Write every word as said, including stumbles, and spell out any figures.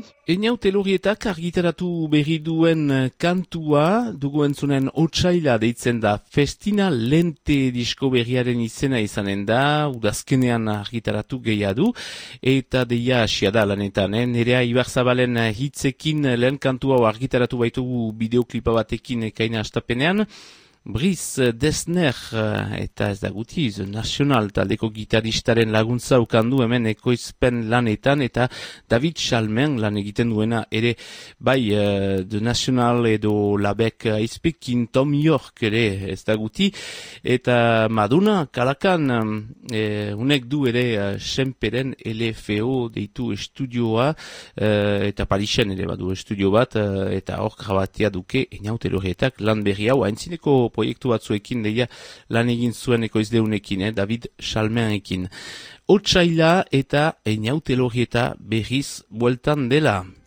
Einaut Elorrietak argitaratu berri duen kantua, dugu entzunen Otsaila deitzen da, Festina Lente disko berriaren izena izanen da, udazkenean argitaratu gehiadu, eta deia asia da lanetan, eh? Nerea Ibarzabalen hitzekin lehen kantua argitaratu baitugu bideoklipa batekin ekaina astapenean, Brice Desner eta ez da guti, The National taldeko gitaristaren laguntza ukandu hemen ekoizpen lanetan eta David Chalmen lan egiten duena ere bai uh, The National edo Labek aizpekin Tom York ere ez da guti eta Maduna kalakan um, e, unek du ere uh, Senperen L F O deitu estudioa uh, eta Parisen ere badu estudio bat uh, eta hor grabatia duke Einaut Elorrietak lan berri hau haintzineko proiektu batzuekin deia lan egin zuen ekoizleunekin, eh, David Chalmenekin. Otsaila eta Einaut Elorrieta berriz bueltan dela.